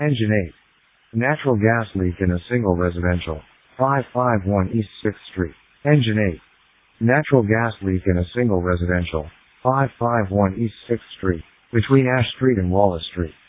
Engine 8. Natural gas leak in a single residential. 551 East 6th Street. Engine 8. Natural gas leak in a single residential. 551 East 6th Street. Between Ash Street and Wallace Street.